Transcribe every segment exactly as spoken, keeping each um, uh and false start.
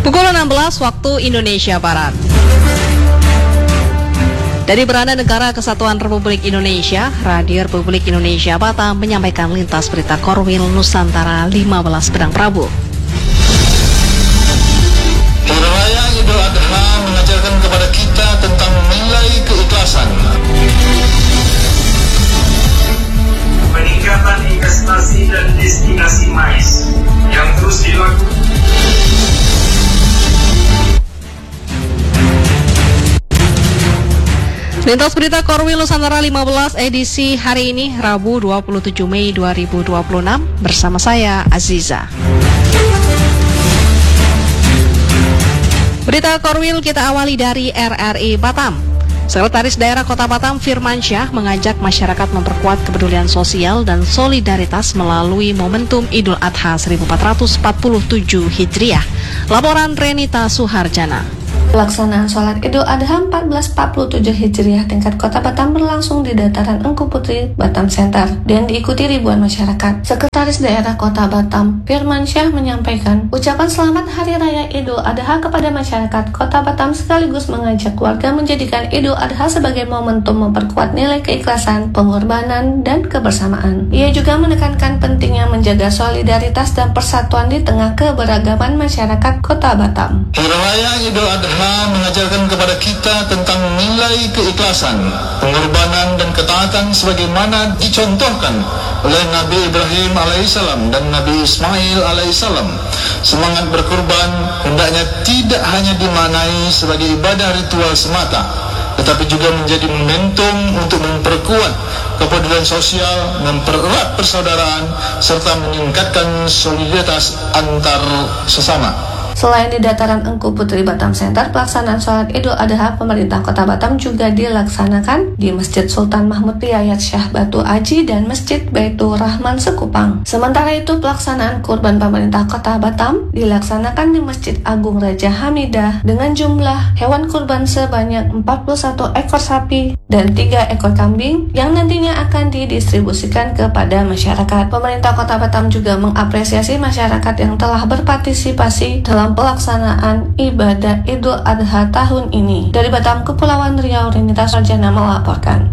Pukul enam belas waktu Indonesia Barat. Dari Beranda Negara Kesatuan Republik Indonesia, Radio Republik Indonesia Batam menyampaikan lintas berita Korwil Nusantara lima belas Pedang Prabu. Hari Raya Idul Adha mengajarkan kepada kita tentang nilai keikhlasan. Peningkatan investasi dan destinasi mais yang terus dilakukan. Lintas berita Korwil Nusantara lima belas edisi hari ini Rabu dua puluh tujuh Mei dua ribu dua puluh enam bersama saya Aziza. Berita Korwil kita awali dari R R I Batam. Sekretaris Daerah Kota Batam Firmansyah mengajak masyarakat memperkuat kepedulian sosial dan solidaritas melalui momentum Idul Adha seribu empat ratus empat puluh tujuh Hijriah. Laporan Renita Suharjana. Pelaksanaan sholat Idul Adha seribu empat ratus empat puluh tujuh Hijriah tingkat Kota Batam berlangsung di Dataran Engku Putri, Batam Center, dan diikuti ribuan masyarakat. Sekretaris Daerah Kota Batam, Firmansyah menyampaikan ucapan selamat Hari Raya Idul Adha kepada masyarakat Kota Batam sekaligus mengajak warga menjadikan Idul Adha sebagai momentum memperkuat nilai keikhlasan, pengorbanan, dan kebersamaan. Ia juga menekankan pentingnya menjaga solidaritas dan persatuan di tengah keberagaman masyarakat Kota Batam. Hari Raya Idul Adha mengajarkan kepada kita tentang nilai keikhlasan, pengorbanan dan ketaatan sebagaimana dicontohkan oleh Nabi Ibrahim alaihissalam dan Nabi Ismail alaihissalam. Semangat berkorban hendaknya tidak hanya dimaknai sebagai ibadah ritual semata, tetapi juga menjadi momentum untuk memperkuat kepedulian sosial, mempererat persaudaraan, serta meningkatkan solidaritas antar sesama. Selain di Dataran Engku Putri Batam Center, pelaksanaan sholat Idul Adha pemerintah Kota Batam juga dilaksanakan di Masjid Sultan Mahmud Riyad Syah Batu Aji dan Masjid Baitur Rahman Sekupang. Sementara itu, pelaksanaan kurban pemerintah Kota Batam dilaksanakan di Masjid Agung Raja Hamidah dengan jumlah hewan kurban sebanyak empat puluh satu ekor sapi dan tiga ekor kambing yang nantinya akan didistribusikan kepada masyarakat. Pemerintah Kota Batam juga mengapresiasi masyarakat yang telah berpartisipasi dalam pelaksanaan ibadah Idul Adha tahun ini. Dari Batam, Kepulauan Riau, Renita Sarjana melaporkan.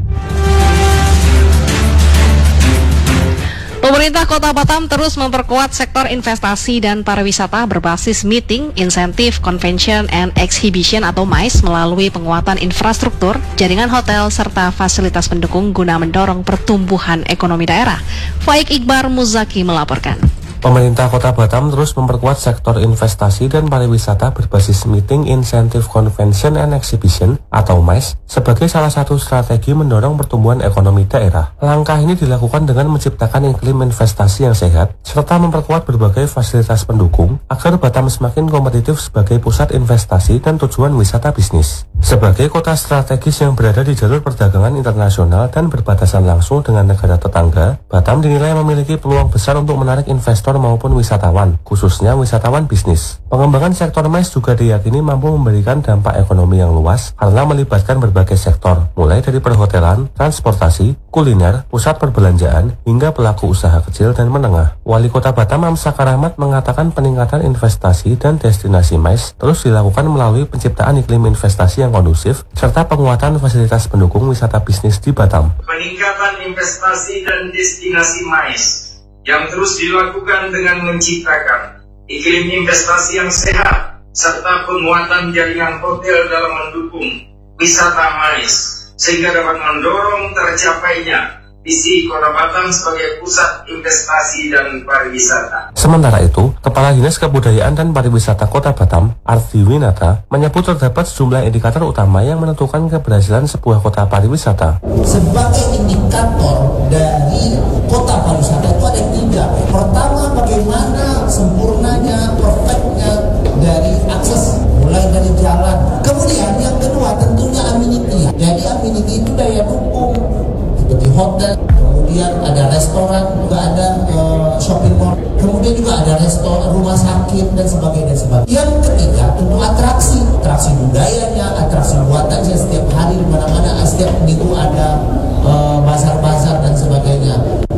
Pemerintah Kota Batam terus memperkuat sektor investasi dan pariwisata berbasis meeting, insentif, convention, and exhibition atau MICE melalui penguatan infrastruktur, jaringan hotel, serta fasilitas pendukung guna mendorong pertumbuhan ekonomi daerah. Faik Iqbar Muzaki melaporkan. Pemerintah Kota Batam terus memperkuat sektor investasi dan pariwisata berbasis meeting, insentif, convention, and exhibition atau MICE sebagai salah satu strategi mendorong pertumbuhan ekonomi daerah. Langkah ini dilakukan dengan menciptakan iklim investasi yang sehat serta memperkuat berbagai fasilitas pendukung agar Batam semakin kompetitif sebagai pusat investasi dan tujuan wisata bisnis. Sebagai kota strategis yang berada di jalur perdagangan internasional dan berbatasan langsung dengan negara tetangga, Batam dinilai memiliki peluang besar untuk menarik investor maupun wisatawan, khususnya wisatawan bisnis. Pengembangan sektor MICE juga diyakini mampu memberikan dampak ekonomi yang luas karena melibatkan berbagai sektor, mulai dari perhotelan, transportasi, kuliner, pusat perbelanjaan, hingga pelaku usaha kecil dan menengah. Wali Kota Batam Amsakar Ahmad mengatakan peningkatan investasi dan destinasi MICE terus dilakukan melalui penciptaan iklim investasi yang kondusif, serta penguatan fasilitas pendukung wisata bisnis di Batam. Peningkatan investasi dan destinasi MICE yang terus dilakukan dengan menciptakan iklim investasi yang sehat serta penguatan jaringan hotel dalam mendukung wisata MICE sehingga dapat mendorong tercapainya visi Kota Batam sebagai pusat investasi dan pariwisata. Sementara itu, Kepala Dinas Kebudayaan dan Pariwisata Kota Batam, Ardi Winata, menyebut terdapat sejumlah indikator utama yang menentukan keberhasilan sebuah kota pariwisata. Sebagai indikator dari kota pariwisata itu ada tiga. Pertama, bagaimana sempurnanya, perfectnya dari akses, mulai dari jalan. Kemudian yang kedua tentunya amenity. Jadi amenity itu daya dukung seperti hotel, kemudian ada restoran, juga ada uh, shopping mall, kemudian juga ada restoran, rumah sakit dan sebagainya dan sebagainya. Yang ketiga tentu atraksi, atraksi budayanya, atraksi buatannya setiap hari di mana-mana, setiap minggu ada uh, bazar-bazar dan sebagainya.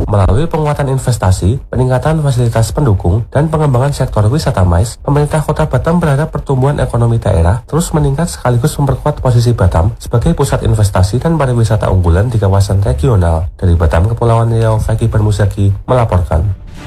Melalui penguatan investasi, peningkatan fasilitas pendukung, dan pengembangan sektor wisata MICE, pemerintah Kota Batam berharap pertumbuhan ekonomi daerah terus meningkat sekaligus memperkuat posisi Batam sebagai pusat investasi dan pariwisata unggulan di kawasan regional. Dari Batam, Kepulauan Riau, Feki Bermusaki melaporkan.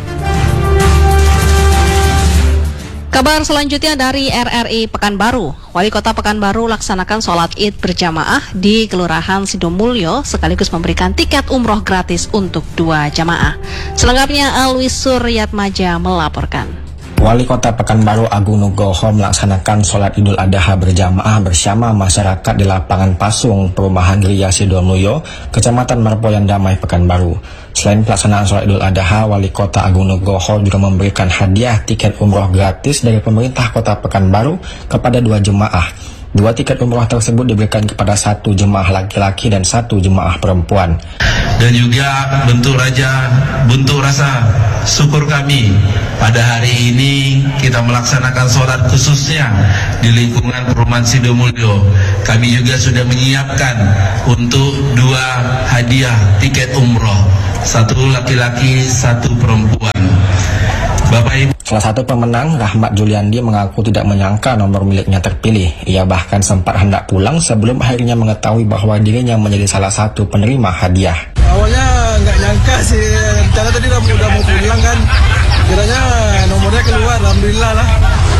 Kabar selanjutnya dari R R I Pekanbaru. Wali Kota Pekanbaru laksanakan sholat Id berjamaah di Kelurahan Sidomulyo sekaligus memberikan tiket umroh gratis untuk dua jamaah. Selengkapnya Alwis Suryatmaja melaporkan. Wali Kota Pekanbaru Agung Nugroho melaksanakan sholat Idul Adha berjamaah bersama masyarakat di lapangan Pasung, Perumahan Gria Sidomulyo, Kecamatan Marpoyan Damai, Pekanbaru. Selain pelaksanaan sholat Idul Adha, Wali Kota Agung Nugroho juga memberikan hadiah tiket umroh gratis dari pemerintah Kota Pekanbaru kepada dua jemaah. Dua tiket umroh tersebut diberikan kepada satu jemaah laki-laki dan satu jemaah perempuan. Dan juga bentuk raja, bentuk rasa syukur kami pada hari ini kita melaksanakan sholat khususnya di lingkungan Perumahan Sidomulyo. Kami juga sudah menyiapkan untuk dua hadiah tiket umroh, satu laki-laki, satu perempuan. Bapak Ibu. Salah satu pemenang, Rahmat Juliandi, mengaku tidak menyangka nomor miliknya terpilih. Ia bahkan sempat hendak pulang sebelum akhirnya mengetahui bahwa dirinya menjadi salah satu penerima hadiah. Awalnya nggak nyangka sih, rencana tadi udah, udah mau pulang kan, kiranya nomornya keluar, alhamdulillah lah.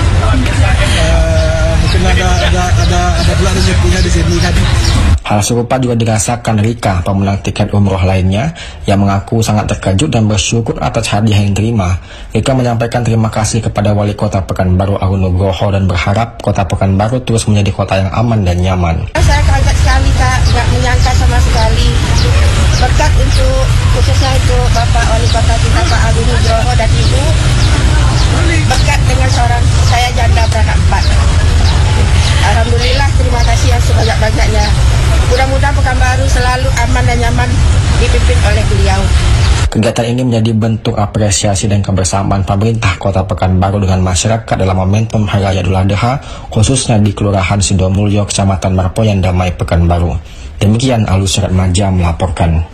Uh, mungkin ada ada ada ada pula rezekinya di sini kan. Hal serupa juga dirasakan Rika, pemenang tiket umroh lainnya, yang mengaku sangat terkejut dan bersyukur atas hadiah yang diterima. Rika menyampaikan terima kasih kepada Wali Kota Pekanbaru Agung Nugroho dan berharap Kota Pekanbaru terus menjadi kota yang aman dan nyaman. Saya kaget sekali Kak, nggak menyangka sama sekali. Berkat untuk khususnya untuk Bapak Wali Kota kita Pak Agung Nugroho dan Ibu. Berkat dengan seorang saya janda beranak empat. Alhamdulillah, terima kasih yang sebanyak-banyaknya. Mudah-mudahan Pekanbaru selalu aman dan nyaman dipimpin oleh beliau. Kegiatan ini menjadi bentuk apresiasi dan kebersamaan pemerintah Kota Pekanbaru dengan masyarakat dalam momentum Hari Raya Idul Adha, khususnya di Kelurahan Sidomulyo, Kecamatan Marpoyan Damai, Pekanbaru. Demikian Alwis Suryatmaja melaporkan.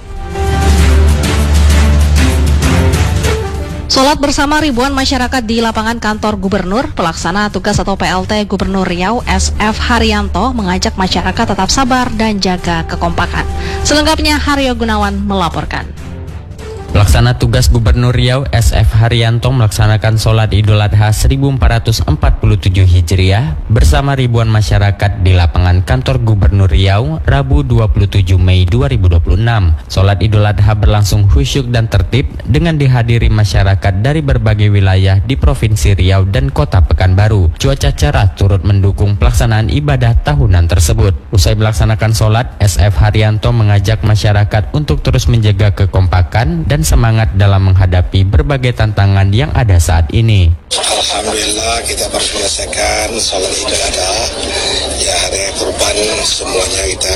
Sholat bersama ribuan masyarakat di lapangan kantor Gubernur, pelaksana tugas atau P L T Gubernur Riau S F Haryanto mengajak masyarakat tetap sabar dan jaga kekompakan. Selengkapnya Haryo Gunawan melaporkan. Pelaksana tugas Gubernur Riau S F Haryanto melaksanakan sholat Idul Adha seribu empat ratus empat puluh tujuh Hijriah bersama ribuan masyarakat di lapangan kantor Gubernur Riau Rabu dua puluh tujuh Mei dua ribu dua puluh enam. Sholat Idul Adha berlangsung khusyuk dan tertib dengan dihadiri masyarakat dari berbagai wilayah di Provinsi Riau dan Kota Pekanbaru. Cuaca cerah turut mendukung pelaksanaan ibadah tahunan tersebut. Usai melaksanakan sholat, S F Haryanto mengajak masyarakat untuk terus menjaga kekompakan dan semangat dalam menghadapi berbagai tantangan yang ada saat ini. Alhamdulillah kita baru menyelesaikan sholat Idul Adha. Ya, hari kurban semuanya kita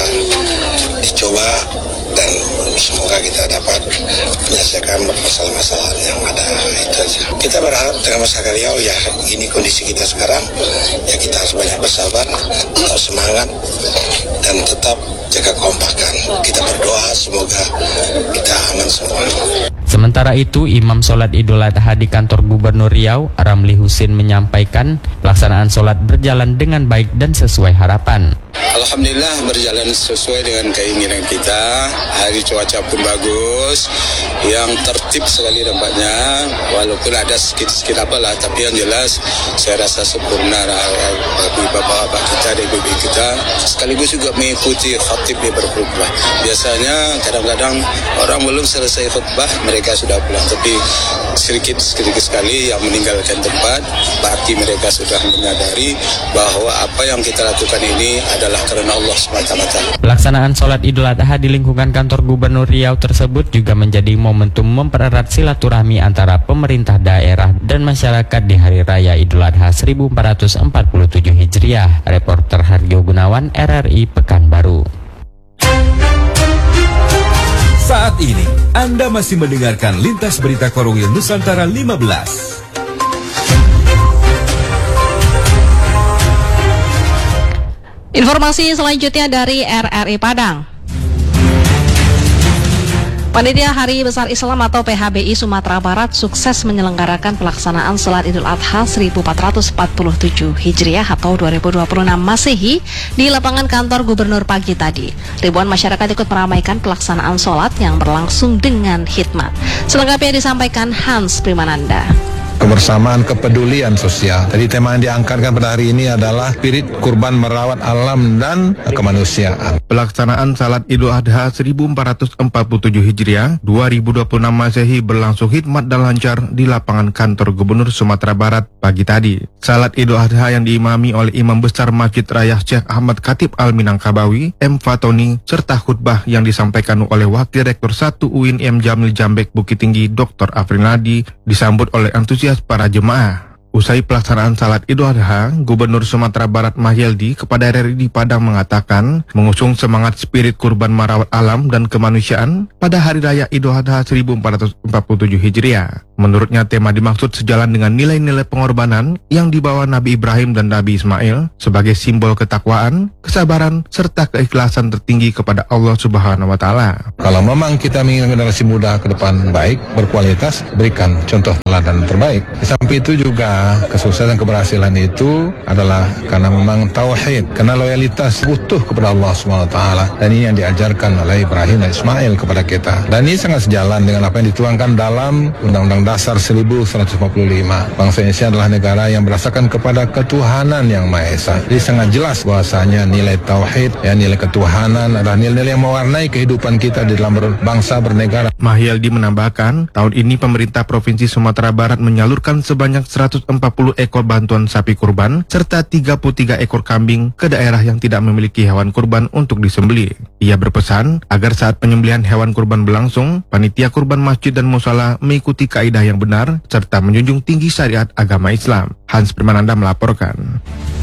dicoba dan semoga kita dapat menyelesaikan masalah-masalah yang ada. Itu aja. Kita berharap dengan masyarakat Riau, ya ini kondisi kita sekarang, ya kita harus banyak bersabar, tetap semangat dan tetap jaga kompakan. Kita berdoa semoga kita aman semua. Sementara itu, Imam Sholat Idul Adha di kantor Gubernur Riau, Ramli Husin, menyampaikan pelaksanaan sholat berjalan dengan baik dan sesuai harapan. Alhamdulillah berjalan sesuai dengan keinginan kita. Hari cuaca pun bagus, yang tertib sekali dampaknya. Walaupun ada sedikit-sedikit apalah, tapi yang jelas saya rasa sempurna bagi bapak-bapak kita dan ibu kita. Sekaligus juga mengikuti khatib yang berkhutbah. Biasanya kadang-kadang orang belum selesai khutbah mereka sudah pulang, tapi sedikit-sedikit sekali yang meninggalkan tempat, berarti mereka sudah menyadari bahwa apa yang kita lakukan ini adalah karena Allah subhanahu wa taala. Pelaksanaan sholat Idul Adha di lingkungan kantor Gubernur Riau tersebut juga menjadi momentum mempererat silaturahmi antara pemerintah daerah dan masyarakat di Hari Raya Idul Adha seribu empat ratus empat puluh tujuh Hijriah. Reporter Haryo Gunawan, R R I Pekanbaru. Saat ini Anda masih mendengarkan Lintas Berita Korwil Nusantara lima belas. Informasi selanjutnya dari R R I Padang. Panitia Hari Besar Islam atau P H B I Sumatera Barat sukses menyelenggarakan pelaksanaan Salat Idul Adha seribu empat ratus empat puluh tujuh Hijriah atau dua ribu dua puluh enam Masehi di lapangan kantor gubernur pagi tadi. Ribuan masyarakat ikut meramaikan pelaksanaan sholat yang berlangsung dengan khidmat. Selengkapnya disampaikan Hans Primananda. Kebersamaan, kepedulian sosial. Jadi tema yang diangkatkan pada hari ini adalah spirit kurban merawat alam dan kemanusiaan. Pelaksanaan Salat Idul Adha seribu empat ratus empat puluh tujuh Hijriah dua ribu dua puluh enam Masehi berlangsung khidmat dan lancar di lapangan kantor Gubernur Sumatera Barat pagi tadi. Salat Idul Adha yang diimami oleh Imam Besar Masjid Raya Syekh Ahmad Khatib Al-Minangkabawi, M. Fatoni, serta khutbah yang disampaikan oleh Wakil Rektor satu U I N M Jamil Jambek Bukit Tinggi Doktor Afrinadi disambut oleh antusias para jemaah. Usai pelaksanaan Salat Idul Adha, Gubernur Sumatera Barat Mahyeldi kepada R R I di Padang mengatakan mengusung semangat spirit kurban merawat alam dan kemanusiaan pada Hari Raya Idul Adha seribu empat ratus empat puluh tujuh Hijriah. Menurutnya tema dimaksud sejalan dengan nilai-nilai pengorbanan yang dibawa Nabi Ibrahim dan Nabi Ismail sebagai simbol ketakwaan, kesabaran, serta keikhlasan tertinggi kepada Allah Subhanahu wa Ta'ala. Kalau memang kita menginginkan generasi muda ke depan baik, berkualitas, berikan contoh teladan terbaik. Di samping itu juga kesuksesan keberhasilan itu adalah karena memang tauhid, karena loyalitas butuh kepada Allah Subhanahu wa Ta'ala, dan ini yang diajarkan oleh Ibrahim dan Ismail kepada kita. Dan ini sangat sejalan dengan apa yang dituangkan dalam Undang-Undang Dasar seribu sembilan ratus empat puluh lima. Bangsa Indonesia adalah negara yang berdasarkan kepada ketuhanan yang Maha Esa. Jadi sangat jelas bahwasanya nilai tauhid, ya nilai ketuhanan adalah nilai-nilai yang mewarnai kehidupan kita di dalam berbangsa bernegara. Mahyeldi menambahkan, tahun ini pemerintah Provinsi Sumatera Barat menyalurkan sebanyak seratus empat puluh ekor bantuan sapi kurban serta tiga puluh tiga ekor kambing ke daerah yang tidak memiliki hewan kurban untuk disembelih. Ia berpesan agar saat penyembelihan hewan kurban berlangsung, panitia kurban masjid dan musala mengikuti kaidah yang benar serta menjunjung tinggi syariat agama Islam. Hans Primananda melaporkan.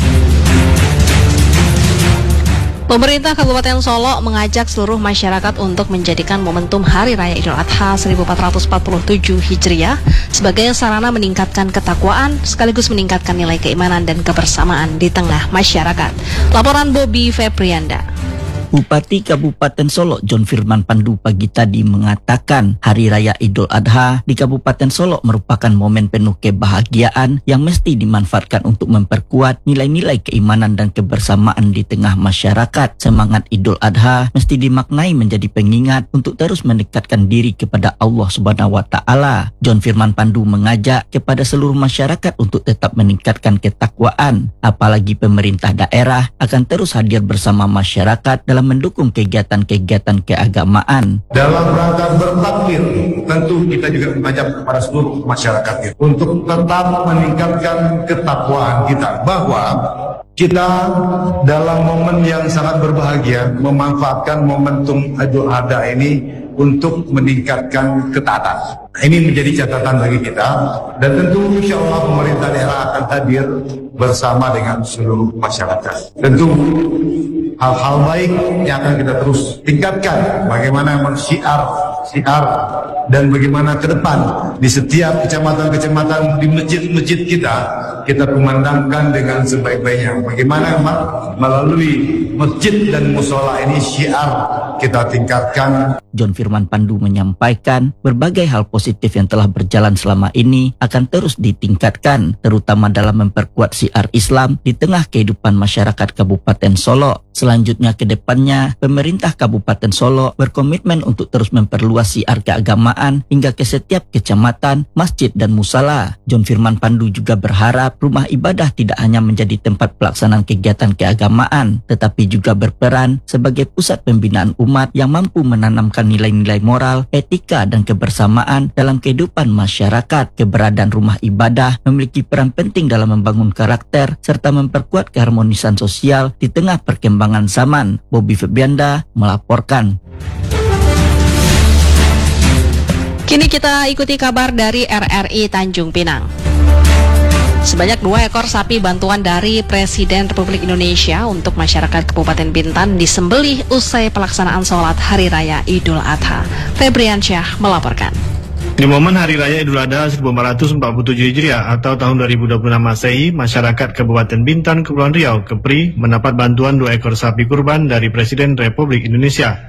Pemerintah Kabupaten Solo mengajak seluruh masyarakat untuk menjadikan momentum Hari Raya Idul Adha seribu empat ratus empat puluh tujuh Hijriah sebagai sarana meningkatkan ketakwaan sekaligus meningkatkan nilai keimanan dan kebersamaan di tengah masyarakat. Laporan Bobby Febrianda. Bupati Kabupaten Solo John Firman Pandu pagi tadi mengatakan Hari Raya Idul Adha di Kabupaten Solo merupakan momen penuh kebahagiaan yang mesti dimanfaatkan untuk memperkuat nilai-nilai keimanan dan kebersamaan di tengah masyarakat. Semangat Idul Adha mesti dimaknai menjadi pengingat untuk terus mendekatkan diri kepada Allah Subhanahu wa Ta'ala. John Firman Pandu mengajak kepada seluruh masyarakat untuk tetap meningkatkan ketakwaan, apalagi pemerintah daerah akan terus hadir bersama masyarakat dalam mendukung kegiatan-kegiatan keagamaan. Dalam rangka bertakbir, tentu kita juga mengajak kepada seluruh masyarakat untuk tetap meningkatkan ketakwaan kita bahwa kita dalam momen yang sangat berbahagia memanfaatkan momentum Idul Adha ini untuk meningkatkan ketaatan. Ini menjadi catatan bagi kita, dan tentu insya Allah pemerintah daerah akan hadir bersama dengan seluruh masyarakat. Tentu hal-hal baik yang akan kita terus tingkatkan, bagaimana mensiar, siar, dan bagaimana ke depan di setiap kecamatan-kecamatan, di masjid-masjid kita, kita kumandangkan dengan sebaik-baiknya. Bagaimana melalui masjid dan musola ini syiar kita tingkatkan. John Firman Pandu menyampaikan berbagai hal positif yang telah berjalan selama ini akan terus ditingkatkan, terutama dalam memperkuat syiar Islam di tengah kehidupan masyarakat Kabupaten Solo. Selanjutnya ke depannya, pemerintah Kabupaten Solo berkomitmen untuk terus memperluas syiar keagamaan hingga ke setiap kecamatan, masjid dan musala. John Firman Pandu juga berharap rumah ibadah tidak hanya menjadi tempat pelaksanaan kegiatan keagamaan, tetapi juga berperan sebagai pusat pembinaan umat yang mampu menanamkan nilai-nilai moral, etika dan kebersamaan dalam kehidupan masyarakat. Keberadaan rumah ibadah memiliki peran penting dalam membangun karakter serta memperkuat keharmonisan sosial di tengah perkembangan zaman. Bobby Febrianda melaporkan. Kini kita ikuti kabar dari R R I Tanjung Pinang. Sebanyak dua ekor sapi bantuan dari Presiden Republik Indonesia untuk masyarakat Kabupaten Bintan disembelih usai pelaksanaan sholat Hari Raya Idul Adha. Febriansyah melaporkan. Di momen Hari Raya Idul Adha seribu empat ratus empat puluh tujuh Hijriah atau tahun dua ribu dua puluh enam Masehi, masyarakat Kabupaten Bintan, Kepulauan Riau, Kepri, mendapat bantuan dua ekor sapi kurban dari Presiden Republik Indonesia.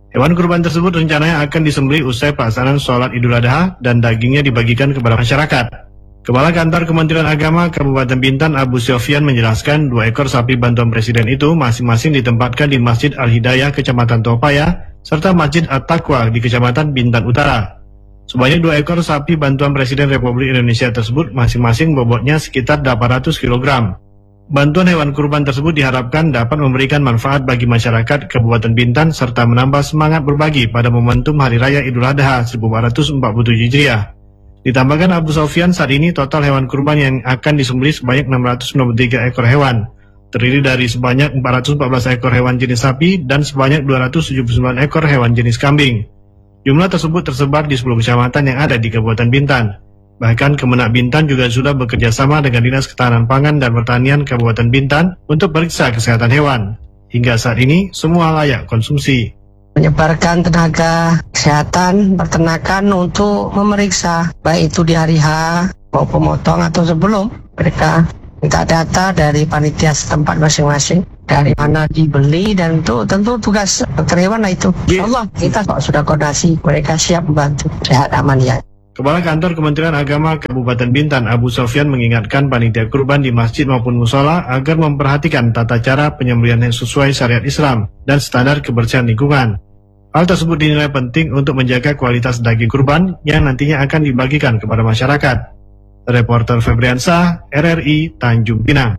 Hewan kurban tersebut rencananya akan disembelih usai pelaksanaan sholat Idul Adha dan dagingnya dibagikan kepada masyarakat. Kepala Kantor Kementerian Agama Kabupaten Bintan Abu Sofyan menjelaskan dua ekor sapi bantuan Presiden itu masing-masing ditempatkan di Masjid Al-Hidayah Kecamatan Topaya serta Masjid At-Taqwa di Kecamatan Bintan Utara. Sebanyak dua ekor sapi bantuan Presiden Republik Indonesia tersebut masing-masing bobotnya sekitar delapan ratus kilogram. Bantuan hewan kurban tersebut diharapkan dapat memberikan manfaat bagi masyarakat Kabupaten Bintan serta menambah semangat berbagi pada momentum Hari Raya Idul Adha seribu empat ratus empat puluh tujuh Hijriah. Ditambahkan Abu Sofyan, saat ini total hewan kurban yang akan disembelih sebanyak enam ratus sembilan puluh tiga ekor hewan, terdiri dari sebanyak empat ratus empat belas ekor hewan jenis sapi dan sebanyak dua ratus tujuh puluh sembilan ekor hewan jenis kambing. Jumlah tersebut tersebar di sepuluh kecamatan yang ada di Kabupaten Bintan. Bahkan Kemenak Bintan juga sudah bekerja sama dengan Dinas Ketahanan Pangan dan Pertanian Kabupaten Bintan untuk periksa kesehatan hewan. Hingga saat ini, semua layak konsumsi. Menyebarkan tenaga kesehatan peternakan untuk memeriksa, baik itu di hari H mau pemotong atau sebelum. Mereka minta data dari panitia setempat masing-masing, dari mana dibeli, dan itu tentu tugas dokter hewan itu. Insyaallah kita sudah koordinasi, mereka siap membantu, sehat aman ya. Kepala Kantor Kementerian Agama Kabupaten Bintan Abu Sofyan mengingatkan panitia kurban di masjid maupun musola agar memperhatikan tata cara penyembelihan yang sesuai syariat Islam dan standar kebersihan lingkungan. Hal tersebut dinilai penting untuk menjaga kualitas daging kurban yang nantinya akan dibagikan kepada masyarakat. Reporter Febriansah, R R I Tanjung Pinang.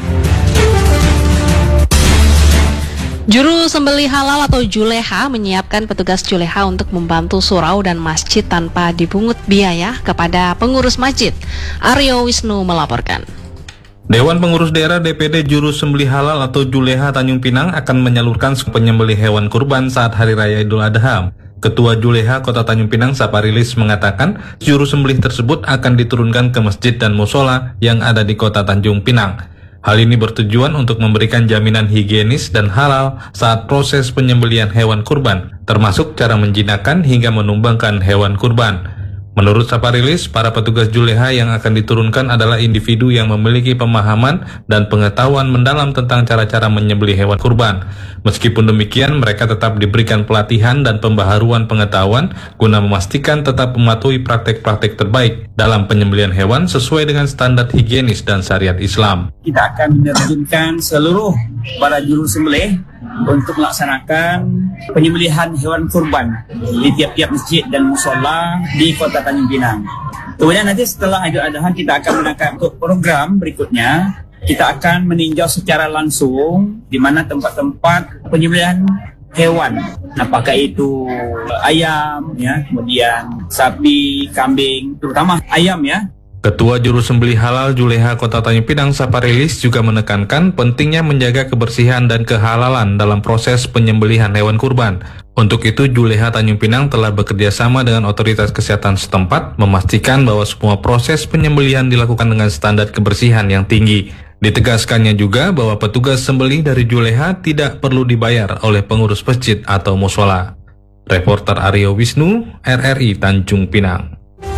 Juru sembelih halal atau juleha menyiapkan petugas juleha untuk membantu surau dan masjid tanpa dipungut biaya kepada pengurus masjid. Aryo Wisnu melaporkan. Dewan Pengurus Daerah D P D Juru Sembelih Halal atau Juleha Tanjung Pinang akan menyalurkan penyembelih hewan kurban saat Hari Raya Idul Adha. Ketua Juleha Kota Tanjung Pinang Saparilis mengatakan juru sembelih tersebut akan diturunkan ke masjid dan musola yang ada di Kota Tanjung Pinang. Hal ini bertujuan untuk memberikan jaminan higienis dan halal saat proses penyembelihan hewan kurban, termasuk cara menjinakkan hingga menumbangkan hewan kurban. Menurut Saparilis, para petugas juleha yang akan diturunkan adalah individu yang memiliki pemahaman dan pengetahuan mendalam tentang cara-cara menyembelih hewan kurban. Meskipun demikian, mereka tetap diberikan pelatihan dan pembaharuan pengetahuan guna memastikan tetap mematuhi praktek-praktek terbaik dalam penyembelihan hewan sesuai dengan standar higienis dan syariat Islam. Kita akan menerjunkan seluruh para juru sembelih untuk melaksanakan penyembelihan hewan kurban di tiap-tiap masjid dan musola di Kota Tanjung Pinang. Kemudian nanti setelah Idul Adha kita akan menangkap untuk program berikutnya. Kita akan meninjau secara langsung di mana tempat-tempat penyembelihan hewan, apakah itu ayam, ya, kemudian sapi, kambing, terutama ayam ya. Ketua Juru Sembelih Halal Juleha Kota Tanjung Pinang Saparilis juga menekankan pentingnya menjaga kebersihan dan kehalalan dalam proses penyembelihan hewan kurban. Untuk itu, Juleha Tanjung Pinang telah bekerja sama dengan otoritas kesehatan setempat memastikan bahwa semua proses penyembelihan dilakukan dengan standar kebersihan yang tinggi. Ditegaskannya juga bahwa petugas sembelih dari Juleha tidak perlu dibayar oleh pengurus masjid atau musola. Reporter Aryo Wisnu, R R I Tanjung Pinang.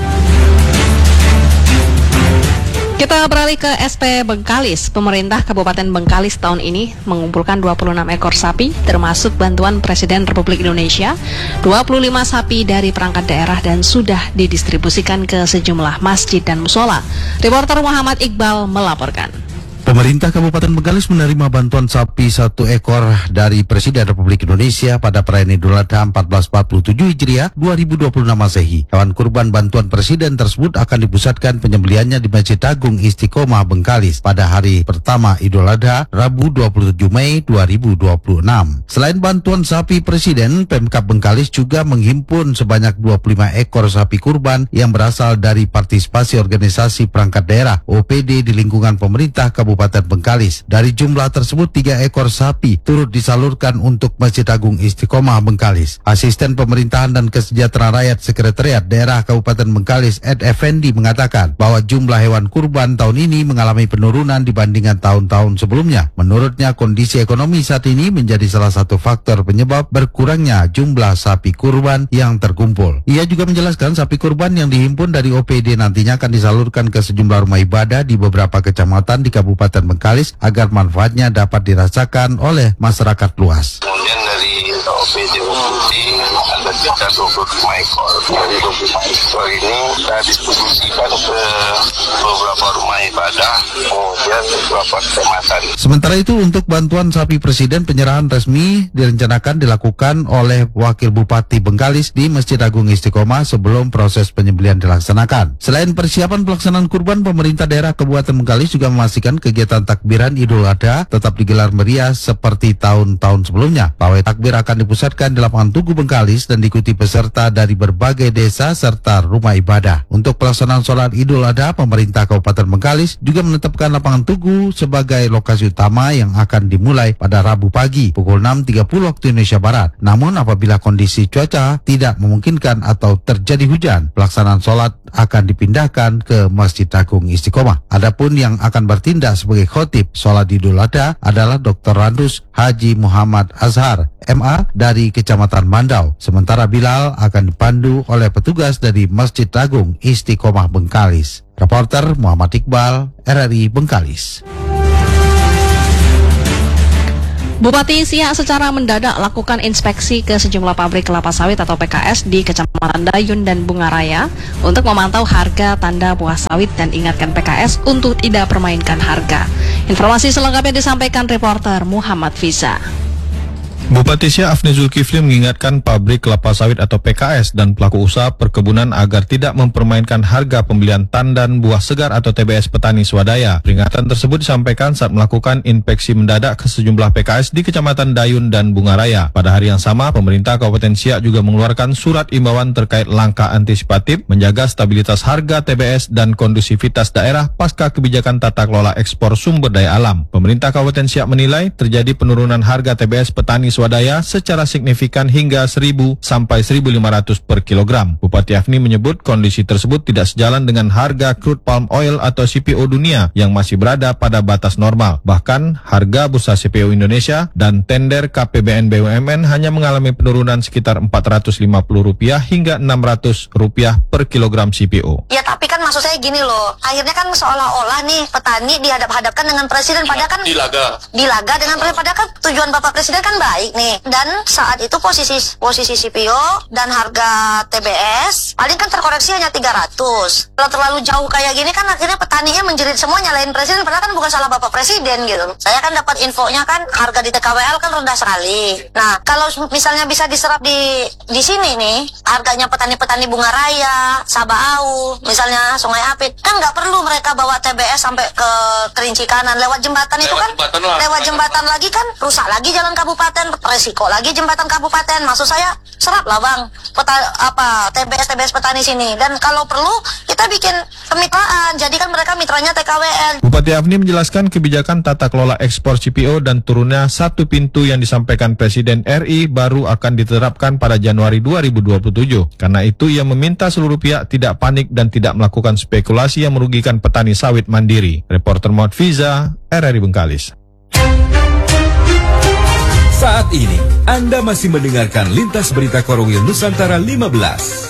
Kita beralih ke S P Bengkalis. Pemerintah Kabupaten Bengkalis tahun ini mengumpulkan dua puluh enam ekor sapi, termasuk bantuan Presiden Republik Indonesia, dua puluh lima sapi dari perangkat daerah dan sudah didistribusikan ke sejumlah masjid dan musola. Reporter Muhammad Iqbal melaporkan. Pemerintah Kabupaten Bengkalis menerima bantuan sapi satu ekor dari Presiden Republik Indonesia pada perayaan Idul Adha seribu empat ratus empat puluh tujuh Hijriah dua ribu dua puluh enam Masehi. Hewan kurban bantuan Presiden tersebut akan dipusatkan penyembelihannya di Masjid Agung Istiqomah Bengkalis pada hari pertama Idul Adha, Rabu dua puluh tujuh Mei dua ribu dua puluh enam. Selain bantuan sapi Presiden, Pemkab Bengkalis juga menghimpun sebanyak dua puluh lima ekor sapi kurban yang berasal dari partisipasi organisasi perangkat daerah O P D di lingkungan pemerintah Kabupaten Kabupaten Bengkalis. Dari jumlah tersebut, tiga ekor sapi turut disalurkan untuk Masjid Agung Istiqomah Bengkalis. Asisten Pemerintahan dan Kesejahteraan Rakyat Sekretariat Daerah Kabupaten Bengkalis, Ed Effendi, mengatakan bahwa jumlah hewan kurban tahun ini mengalami penurunan dibandingkan tahun-tahun sebelumnya. Menurutnya, kondisi ekonomi saat ini menjadi salah satu faktor penyebab berkurangnya jumlah sapi kurban yang terkumpul. Ia juga menjelaskan sapi kurban yang dihimpun dari O P D nantinya akan disalurkan ke sejumlah rumah ibadah di beberapa kecamatan di Kabupaten Bengkalis agar manfaatnya dapat dirasakan oleh masyarakat luas. Kemudian dari O P J Bupati ada sekitar dua puluh lima ekor. Dari dua puluh lima ekor ini kita distribusikan ke beberapa rumah ibadah, kemudian beberapa kecamatan. Sementara itu untuk bantuan sapi presiden, penyerahan resmi direncanakan dilakukan oleh Wakil Bupati Bengkalis di Masjid Agung Istiqomah sebelum proses penyembelihan dilaksanakan. Selain persiapan pelaksanaan kurban, pemerintah daerah Kabupaten Bengkalis juga memastikan kegiatan takbiran Idul Adha tetap digelar meriah seperti tahun-tahun sebelumnya. Pawai takbir akan dipusatkan di lapangan Tugu Bengkalis dan diikuti peserta dari berbagai desa serta rumah ibadah. Untuk pelaksanaan sholat Idul Adha, pemerintah Kabupaten Bengkalis juga menetapkan lapangan Tugu sebagai lokasi utama yang akan dimulai pada Rabu pagi pukul enam tiga puluh waktu Indonesia Barat. Namun apabila kondisi cuaca tidak memungkinkan atau terjadi hujan, pelaksanaan sholat akan dipindahkan ke Masjid Agung Istiqomah. Adapun yang akan bertindak sebagai khotib sholat Idul Adha adalah Doktor Randus Haji Muhammad Azhar, M A dari Kecamatan Mandau. Sementara Bilal akan dipandu oleh petugas dari Masjid Agung Istiqomah Bengkalis. Reporter Muhammad Iqbal, R R I Bengkalis. Bupati Siak secara mendadak lakukan inspeksi ke sejumlah pabrik kelapa sawit atau P K S di Kecamatan Dayun dan Bungaraya untuk memantau harga tanda buah sawit dan ingatkan P K S untuk tidak permainkan harga. Informasi selengkapnya disampaikan reporter Muhammad Fiza. Bupati Siak Afni Zulkifli mengingatkan pabrik kelapa sawit atau P K S dan pelaku usaha perkebunan agar tidak mempermainkan harga pembelian tandan buah segar atau T B S petani swadaya. Peringatan tersebut disampaikan saat melakukan inspeksi mendadak ke sejumlah P K S di Kecamatan Dayun dan Bungaraya. Pada hari yang sama, pemerintah Kabupaten Siak juga mengeluarkan surat imbauan terkait langkah antisipatif menjaga stabilitas harga T B S dan kondusivitas daerah pasca kebijakan tata kelola ekspor sumber daya alam. Pemerintah Kabupaten Siak menilai terjadi penurunan harga T B S petani swadaya secara signifikan hingga seribu sampai seribu lima ratus per kilogram. Bupati Afni menyebut kondisi tersebut tidak sejalan dengan harga crude palm oil atau C P O dunia yang masih berada pada batas normal. Bahkan harga bursa C P O Indonesia dan tender K P B N B U M N hanya mengalami penurunan sekitar empat ratus lima puluh rupiah hingga enam ratus rupiah per kilogram C P O. Ya tapi kan maksud saya gini loh, akhirnya kan seolah-olah nih petani dihadap-hadapkan dengan presiden, padahal kan Dilaga. dilaga dengan presiden, padahal kan tujuan Bapak Presiden kan baik nih. Dan saat itu posisi posisi C P O dan harga T B S paling kan terkoreksi hanya tiga ratus. Kalau terlalu jauh kayak gini kan akhirnya petaninya menjerit semua nyalain presiden, padahal kan bukan salah Bapak Presiden gitu. Saya kan dapat infonya kan harga di T K W L kan rendah sekali. Nah, kalau misalnya bisa diserap di di sini nih, harganya petani-petani Bungaraya, Sabaau, misalnya Sungai Apit, kan nggak perlu mereka bawa T B S sampai ke Kerinci Kanan lewat jembatan itu kan. Jembatan lah. Lewat jembatan lagi kan rusak lagi jalan kabupaten, resiko lagi jembatan kabupaten. Maksud saya serap lah bang peta, apa T B S T B S petani sini, dan kalau perlu kita bikin kemitraan, jadikan mereka mitranya T K W L. Bupati Afni menjelaskan kebijakan tata kelola ekspor C P O dan turunnya satu pintu yang disampaikan Presiden R I baru akan diterapkan pada Januari dua ribu dua puluh tujuh. Karena itu ia meminta seluruh pihak tidak panik dan tidak melakukan spekulasi yang merugikan petani sawit mandiri. Reporter Muhammad Fiza, R R I Bengkalis. Saat ini, Anda masih mendengarkan Lintas Berita Korwil Nusantara lima belas.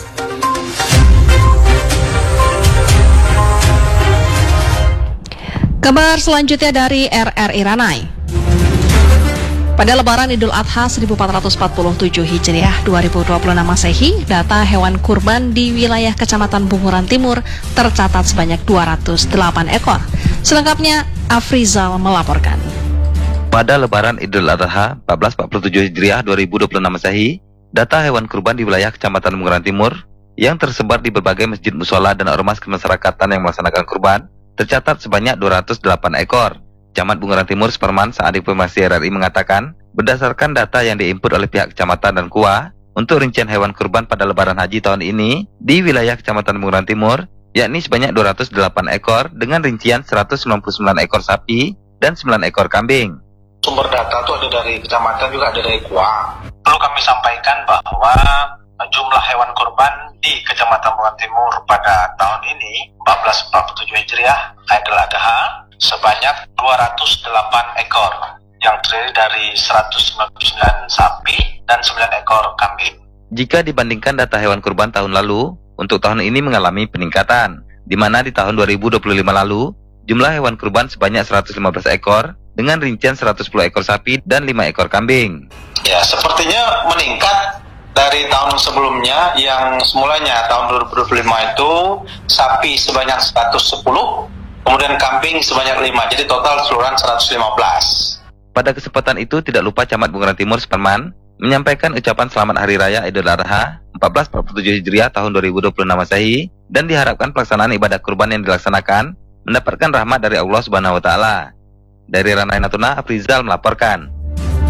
Kabar selanjutnya dari R R I Ranai. Pada Lebaran Idul Adha seribu empat ratus empat puluh tujuh Hijriah dua ribu dua puluh enam Masehi, data hewan kurban di wilayah Kecamatan Bunguran Timur tercatat sebanyak dua ratus delapan ekor. Selengkapnya, Afrizal melaporkan. Pada Lebaran Idul Adha seribu empat ratus empat puluh tujuh Hijriah dua ribu dua puluh enam Masehi, data hewan kurban di wilayah Kecamatan Bunguran Timur yang tersebar di berbagai masjid musola dan ormas kemasyarakatan yang melaksanakan kurban tercatat sebanyak dua ratus delapan ekor. Camat Bunguran Timur Superman saat informasi R R I mengatakan, berdasarkan data yang diinput oleh pihak kecamatan dan K U A, untuk rincian hewan kurban pada Lebaran Haji tahun ini di wilayah Kecamatan Bunguran Timur, yakni sebanyak dua ratus delapan ekor dengan rincian seratus sembilan puluh sembilan ekor sapi dan sembilan ekor kambing. Sumber data itu ada dari kecamatan juga ada dari K U A. Perlu kami sampaikan bahwa jumlah hewan kurban di Kecamatan Bunguran Timur pada tahun ini empat belas empat puluh tujuh Hijriah Idul Adha sebanyak dua ratus delapan ekor yang terdiri dari seratus sembilan puluh sembilan sapi dan sembilan ekor kambing. Jika dibandingkan data hewan kurban tahun lalu, untuk tahun ini mengalami peningkatan, di mana di tahun dua ribu dua puluh lima lalu, jumlah hewan kurban sebanyak seratus lima belas ekor dengan rincian seratus sepuluh ekor sapi dan lima ekor kambing. Ya, sepertinya meningkat dari tahun sebelumnya yang semulanya tahun dua ribu dua puluh lima itu sapi sebanyak seratus sepuluh, kemudian kambing sebanyak lima, jadi total keseluruhan seratus lima belas. Pada kesempatan itu tidak lupa Camat Bunguran Timur Suparman menyampaikan ucapan selamat Hari Raya Idul Adha seribu empat ratus empat puluh tujuh Hijriah tahun dua ribu dua puluh enam Masehi dan diharapkan pelaksanaan ibadah kurban yang dilaksanakan mendapatkan rahmat dari Allah Subhanahu wa taala. Dari Ranai Natuna, Afrizal melaporkan.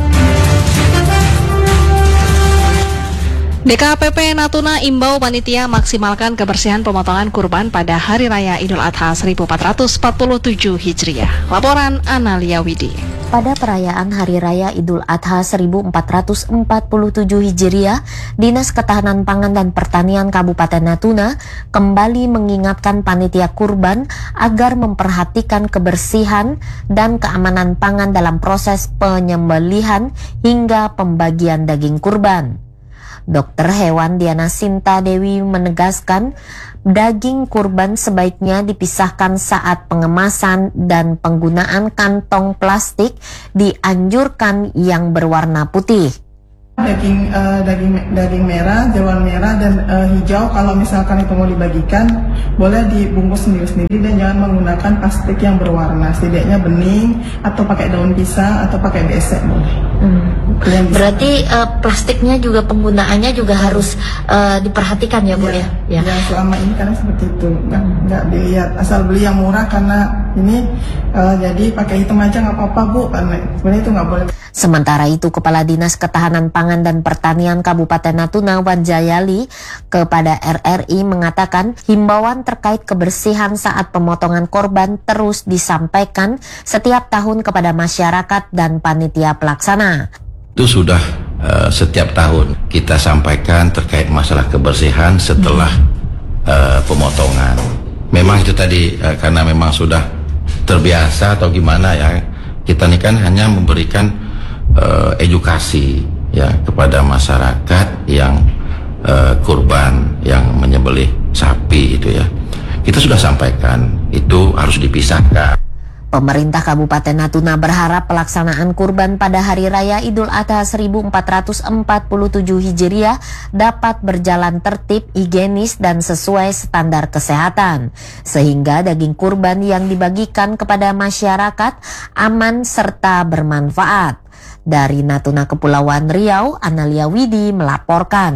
D K P P Natuna imbau panitia maksimalkan kebersihan pemotongan kurban pada Hari Raya Idul Adha seribu empat ratus empat puluh tujuh Hijriah. Laporan Analia Widi. Pada perayaan Hari Raya Idul Adha seribu empat ratus empat puluh tujuh Hijriah, Dinas Ketahanan Pangan dan Pertanian Kabupaten Natuna kembali mengingatkan panitia kurban agar memperhatikan kebersihan dan keamanan pangan dalam proses penyembelihan hingga pembagian daging kurban. Dokter Hewan Diana Sinta Dewi menegaskan daging kurban sebaiknya dipisahkan saat pengemasan dan penggunaan kantong plastik dianjurkan yang berwarna putih. Daging uh, daging daging merah, jeruan merah dan uh, hijau kalau misalkan itu mau dibagikan boleh dibungkus sendiri-sendiri dan jangan menggunakan plastik yang berwarna, setidaknya bening atau pakai daun pisang atau pakai besek boleh. Hmm. Berarti uh, plastiknya juga penggunaannya juga harus uh, diperhatikan ya Bu ya? Ya, ya selama ini karena seperti itu nggak nggak dilihat asal beli yang murah karena ini uh, jadi pakai hitam aja nggak apa-apa Bu, karena sebenarnya itu nggak boleh. Sementara itu, Kepala Dinas Ketahanan Pangan dan Pertanian Kabupaten Natuna Wanjayali kepada R R I mengatakan himbauan terkait kebersihan saat pemotongan korban terus disampaikan setiap tahun kepada masyarakat dan panitia pelaksana. Itu sudah uh, setiap tahun kita sampaikan terkait masalah kebersihan setelah uh, pemotongan. Memang itu tadi uh, karena memang sudah terbiasa atau gimana ya, kita ini kan hanya memberikan Uh, edukasi ya kepada masyarakat yang uh, kurban yang menyembelih sapi itu ya. Kita sudah sampaikan itu harus dipisahkan. Pemerintah Kabupaten Natuna berharap pelaksanaan kurban pada Hari Raya Idul Adha seribu empat ratus empat puluh tujuh Hijriah dapat berjalan tertib, higienis dan sesuai standar kesehatan, sehingga daging kurban yang dibagikan kepada masyarakat aman serta bermanfaat. Dari Natuna Kepulauan Riau, Analia Widi melaporkan.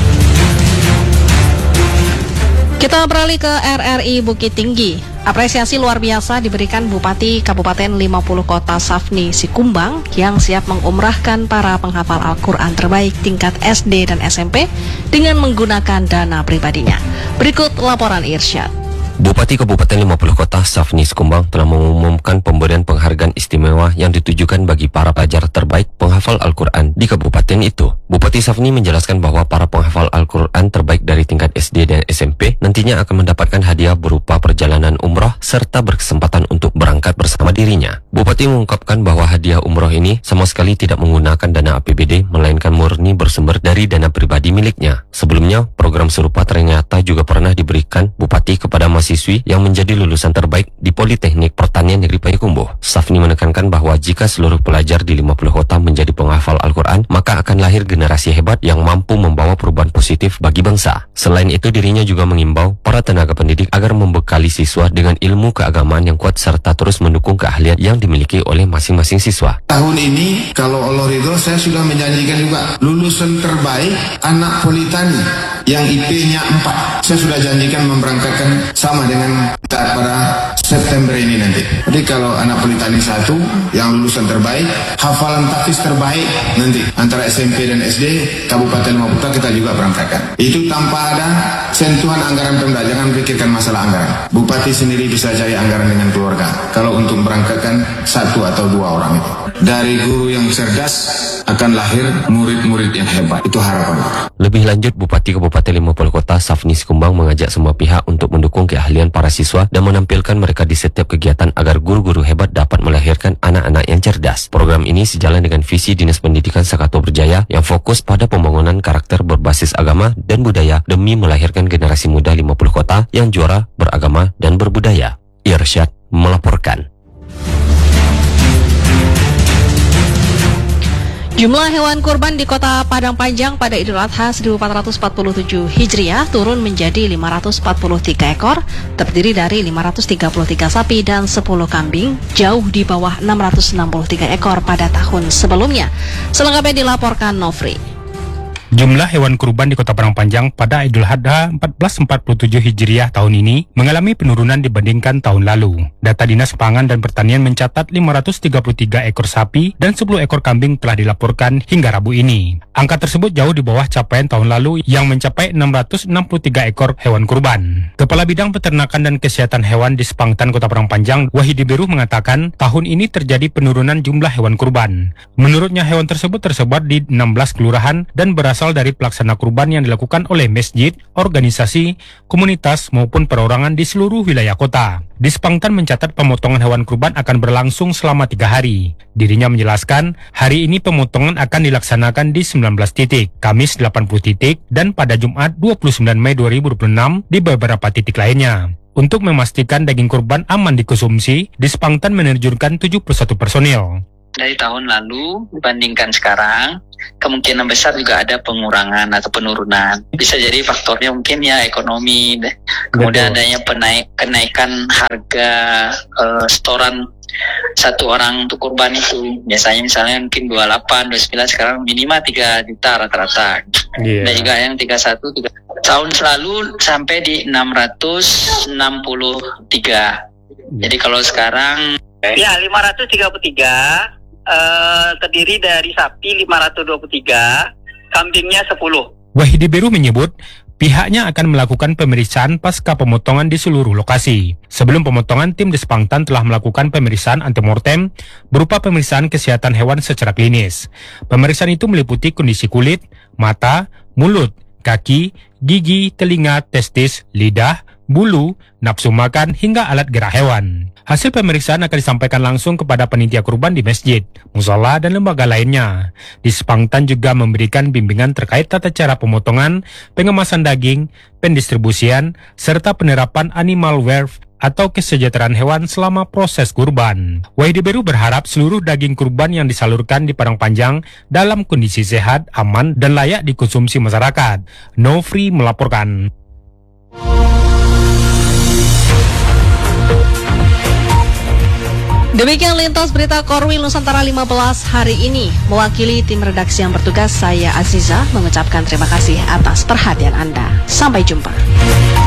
Kita beralih ke R R I Bukit Tinggi. Apresiasi luar biasa diberikan Bupati Kabupaten lima puluh Kota Safni Sikumbang yang siap mengumrahkan para penghafal Al-Quran terbaik tingkat S D dan S M P dengan menggunakan dana pribadinya. Berikut laporan Irsyad. Bupati Kabupaten lima puluh Kota Safni Sikumbang telah mengumumkan pemberian penghargaan istimewa yang ditujukan bagi para pelajar terbaik penghafal Al-Quran di kabupaten itu. Bupati Safni menjelaskan bahwa para penghafal Al-Quran terbaik dari tingkat S D dan S M P nantinya akan mendapatkan hadiah berupa perjalanan umroh serta berkesempatan untuk berangkat bersama dirinya. Bupati mengungkapkan bahwa hadiah umroh ini sama sekali tidak menggunakan dana A P B D, melainkan murni bersumber dari dana pribadi miliknya. Sebelumnya, program serupa ternyata juga pernah diberikan Bupati kepada mahasiswi yang menjadi lulusan terbaik di Politeknik Pertanian Negeri Payakumbuh. Safni menekankan bahwa jika seluruh pelajar di lima puluh kota menjadi penghafal Al-Quran, maka akan lahir generasi hebat yang mampu membawa perubahan positif bagi bangsa. Selain itu, dirinya juga mengimbau para tenaga pendidik agar membekali siswa dengan ilmu keagamaan yang kuat serta terus mendukung keahlian yang dimiliki oleh masing-masing siswa. Tahun ini, kalau Allah ridho, saya sudah menjanjikan juga lulusan terbaik anak Politani yang I P-nya empat. Saya sudah janjikan memberangkatkan sama dengan saat pada September ini nanti. Jadi kalau anak Politani satu yang lulusan terbaik, hafalan tahfiz terbaik nanti antara S M P dan S D Kabupaten Maputo kita juga berangkatkan. Itu tanpa ada sentuhan anggaran Pemda, jangan pikirkan masalah anggaran. Bupati sendiri bisa cari anggaran dengan keluarga. Kalau untuk berangkatkan satu atau dua orang itu. Dari guru yang cerdas akan lahir murid-murid yang hebat. Itu harapan. Lebih lanjut, Bupati Kabupaten lima puluh Kota Safni Sikumbang mengajak semua pihak untuk mendukung keahlian para siswa dan menampilkan mereka di setiap kegiatan agar guru-guru hebat dapat melahirkan anak-anak yang cerdas. Program ini sejalan dengan visi Dinas Pendidikan Sakato Berjaya yang fokus pada pembangunan karakter berbasis agama dan budaya demi melahirkan generasi muda lima puluh kota yang juara beragama dan berbudaya. Irsyad melaporkan. Jumlah hewan kurban di kota Padang Panjang pada Idul Adha seribu empat ratus empat puluh tujuh Hijriah turun menjadi lima ratus empat puluh tiga ekor, terdiri dari lima ratus tiga puluh tiga sapi dan sepuluh kambing, jauh di bawah enam ratus enam puluh tiga ekor pada tahun sebelumnya. Selengkapnya dilaporkan Nofri. Jumlah hewan kurban di Kota Padang Panjang pada Idul Adha seribu empat ratus empat puluh tujuh Hijriah tahun ini mengalami penurunan dibandingkan tahun lalu. Data Dinas Pangan dan Pertanian mencatat lima ratus tiga puluh tiga ekor sapi dan sepuluh ekor kambing telah dilaporkan hingga Rabu ini. Angka tersebut jauh di bawah capaian tahun lalu yang mencapai enam ratus enam puluh tiga ekor hewan kurban. Kepala Bidang Peternakan dan Kesehatan Hewan di Spangtan Kota Padang Panjang, Wahidi Beru mengatakan tahun ini terjadi penurunan jumlah hewan kurban. Menurutnya hewan tersebut tersebar di enam belas kelurahan dan berasal dari pelaksana kurban yang dilakukan oleh masjid, organisasi, komunitas maupun perorangan di seluruh wilayah kota. Di Spangtan mencatat pemotongan hewan kurban akan berlangsung selama tiga hari. Dirinya menjelaskan, hari ini pemotongan akan dilaksanakan di sembilan belas titik, Kamis delapan puluh titik, dan pada Jumat dua puluh sembilan Mei dua ribu dua puluh enam di beberapa titik lainnya. Untuk memastikan daging kurban aman dikonsumsi, di Spangtan menerjunkan tujuh puluh satu personil. Dari tahun lalu dibandingkan sekarang, kemungkinan besar juga ada pengurangan atau penurunan. Bisa jadi faktornya mungkin ya ekonomi, kemudian adanya penaik, kenaikan harga uh, setoran satu orang untuk kurban itu. Biasanya misalnya mungkin dua puluh delapan, dua puluh sembilan, sekarang minimal tiga juta rata-rata. Yeah. Dan juga yang tiga puluh satu, tiga tahun selalu sampai di enam ratus enam puluh tiga. Yeah. Jadi kalau sekarang ya lima ratus tiga puluh tiga. Uh, terdiri dari sapi lima ratus dua puluh tiga, kambingnya sepuluh. Wahidi Beru menyebut pihaknya akan melakukan pemeriksaan pasca pemotongan di seluruh lokasi. Sebelum pemotongan, tim di Spangtan telah melakukan pemeriksaan antemortem berupa pemeriksaan kesehatan hewan secara klinis. Pemeriksaan itu meliputi kondisi kulit, mata, mulut, kaki, gigi, telinga, testis, lidah, bulu, nafsu makan, hingga alat gerak hewan. Hasil pemeriksaan akan disampaikan langsung kepada panitia kurban di masjid, musola, dan lembaga lainnya. Di Spangtan juga memberikan bimbingan terkait tata cara pemotongan, pengemasan daging, pendistribusian, serta penerapan animal welfare atau kesejahteraan hewan selama proses kurban. Wahidi Beru berharap seluruh daging kurban yang disalurkan di Padang Panjang dalam kondisi sehat, aman, dan layak dikonsumsi masyarakat. Nofri melaporkan. Demikian lintas berita Korwil Nusantara lima belas hari ini. Mewakili tim redaksi yang bertugas, saya Aziza mengucapkan terima kasih atas perhatian Anda. Sampai jumpa.